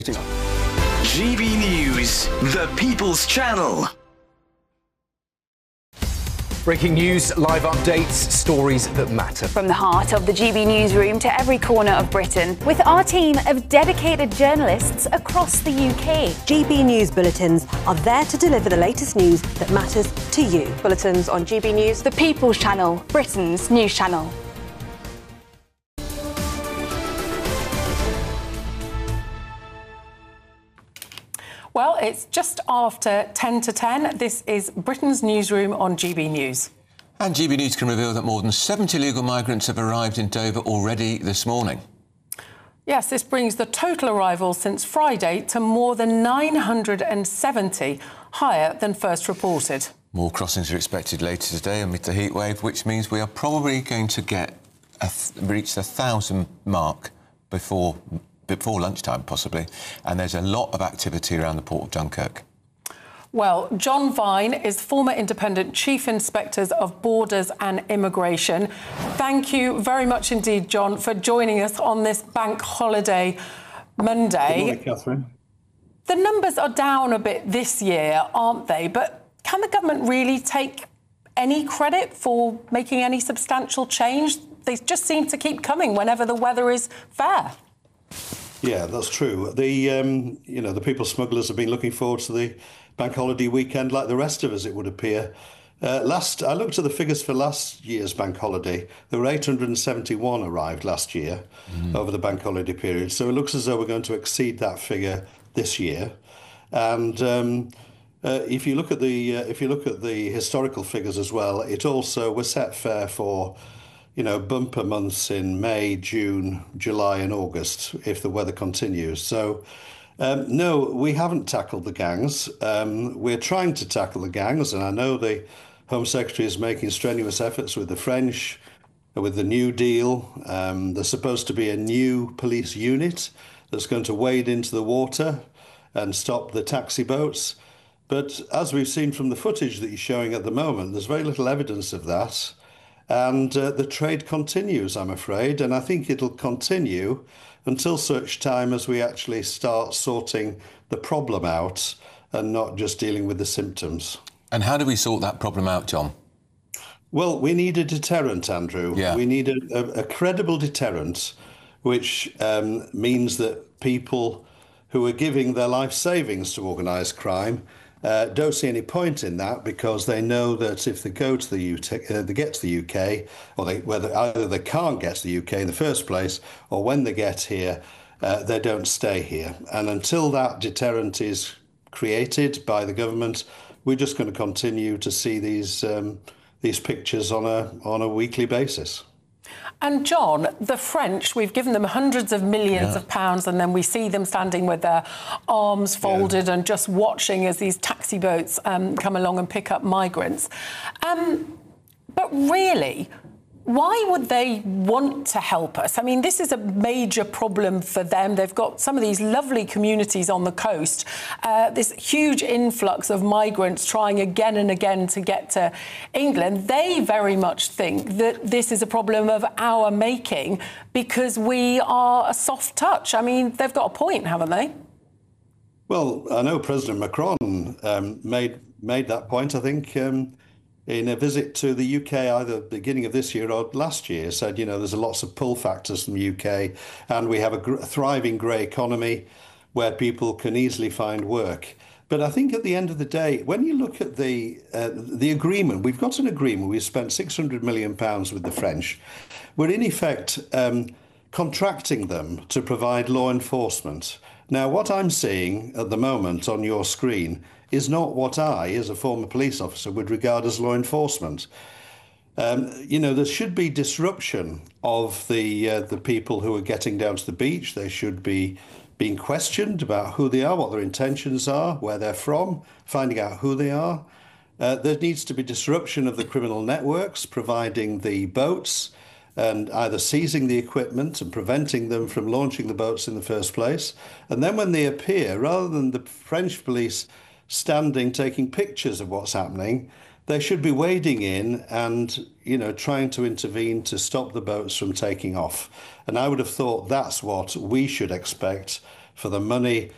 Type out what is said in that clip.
GB News, the People's Channel. Breaking news, live updates, stories that matter. From the heart of the GB newsroom to every corner of Britain, with our team of dedicated journalists across the UK. GB News bulletins are there to deliver the latest news that matters to you. Bulletins on GB News, the People's Channel, Britain's news channel. Well, it's just after 10 to 10. This is Britain's newsroom on GB News. And GB News can reveal that more than 70 illegal migrants have arrived in Dover already this morning. Yes, this brings the total arrivals since Friday to more than 970, higher than first reported. More crossings are expected later today amid the heatwave, which means we are probably going to reach the 1,000 mark before lunchtime, possibly, and there's a lot of activity around the port of Dunkirk. Well, John Vine is former Independent Chief Inspector of Borders and Immigration. Thank you very much indeed, John, for joining us on this bank holiday Monday. Good morning, Catherine. The numbers are down a bit this year, aren't they? But can the government really take any credit for making any substantial change? They just seem to keep coming whenever the weather is fair. Yeah, that's true. The people smugglers have been looking forward to the bank holiday weekend like the rest of us, it would appear. I looked at the figures for last year's bank holiday. There were 871 arrived last year over the bank holiday period. So it looks as though we're going to exceed that figure this year. And if you look at the historical figures as well, it also was set fair for bumper months in May, June, July and August, if the weather continues. So, no, we haven't tackled the gangs. We're trying to tackle the gangs, and I know the Home Secretary is making strenuous efforts with the French, with the New Deal. There's supposed to be a new police unit that's going to wade into the water and stop the taxi boats. But as we've seen from the footage that you're showing at the moment, there's very little evidence of that. And the trade continues, I'm afraid, and I think it'll continue until such time as we actually start sorting the problem out and not just dealing with the symptoms. And how do we sort that problem out, John? Well, we need a deterrent, Andrew. Yeah. We need a credible deterrent, which means that people who are giving their life savings to organised crime don't see any point in that, because they know that if they go to the they get to the UK, or either they can't get to the UK in the first place, or when they get here, they don't stay here. And until that deterrent is created by the government, we're just going to continue to see these pictures on a weekly basis. And John, the French, we've given them hundreds of millions of pounds, and then we see them standing with their arms folded and just watching as these taxi boats come along and pick up migrants. But really, why would they want to help us? I mean, this is a major problem for them. They've got some of these lovely communities on the coast, this huge influx of migrants trying again and again to get to England. They very much think that this is a problem of our making because we are a soft touch. I mean, they've got a point, haven't they? Well, I know President Macron made that point, I think, in a visit to the UK, either beginning of this year or last year, said, there's lots of pull factors from the UK, and we have a thriving grey economy where people can easily find work. But I think at the end of the day, when you look at the agreement, we've got an agreement. We've spent £600 million with the French. We're in effect contracting them to provide law enforcement. Now, what I'm seeing at the moment on your screen is not what I, as a former police officer, would regard as law enforcement. There should be disruption of the people who are getting down to the beach. They should be being questioned about who they are, what their intentions are, where they're from, finding out who they are. There needs to be disruption of the criminal networks, providing the boats and either seizing the equipment and preventing them from launching the boats in the first place. And then when they appear, rather than the French police standing taking pictures of what's happening, they should be wading in and, trying to intervene to stop the boats from taking off. And I would have thought that's what we should expect for the money